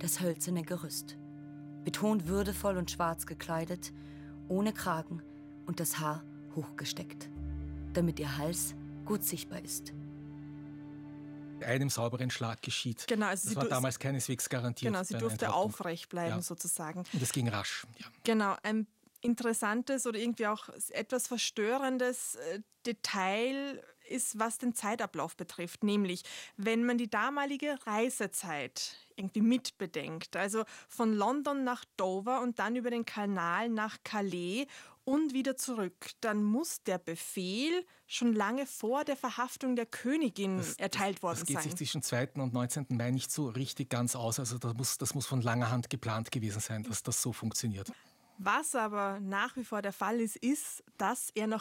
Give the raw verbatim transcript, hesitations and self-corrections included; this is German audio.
das hölzerne Gerüst. Betont würdevoll und schwarz gekleidet, ohne Kragen und das Haar hochgesteckt, damit ihr Hals gut sichtbar ist. Einem sauberen Schlag geschieht. Genau, also das war damals keineswegs garantiert. Genau, sie durfte aufrecht bleiben, ja. sozusagen. Und es ging rasch. Ja. Genau, ein interessantes oder irgendwie auch etwas verstörendes Detail ist, was den Zeitablauf betrifft. Nämlich, wenn man die damalige Reisezeit irgendwie mitbedenkt, also von London nach Dover und dann über den Kanal nach Calais und wieder zurück, dann muss der Befehl schon lange vor der Verhaftung der Königin das, erteilt worden sein. Das geht sein. sich zwischen zweiten und neunzehnten Mai nicht so richtig ganz aus. Also das muss, das muss von langer Hand geplant gewesen sein, dass das so funktioniert. Was aber nach wie vor der Fall ist, ist, dass er noch